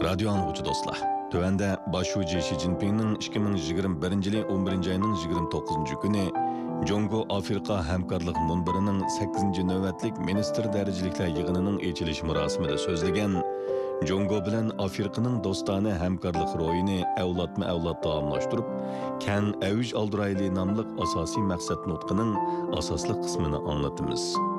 Radio anlıqçı dostlar. Tövende başucu Xi Jinping'nin 2021 yılı 11. ayının 29. günü Jongo Afrika Hemkarlık Munbirining 8. növbetlik minister derecelikler yığınının açılış murasimida so'zlagan Jongo bilan Afrikaning do'stona hamkorlik ro'yini avlodma-avlod davomlashtirib, kan avuj oldirayli nomli asosiy maqsad nutqining asosli qismini anglatamiz.